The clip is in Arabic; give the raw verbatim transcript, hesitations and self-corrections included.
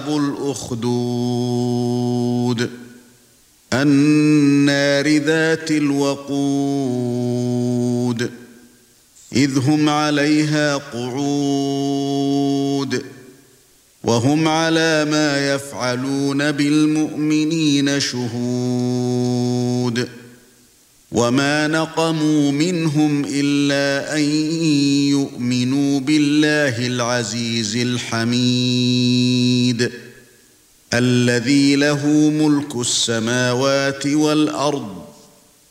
أصحاب الأخدود النار ذات الوقود إذ هم عليها قعود وهم على ما يفعلون بالمؤمنين شهود وما نقموا منهم إلا أن يؤمنوا بالله العزيز الحميد الذي له ملك السماوات والأرض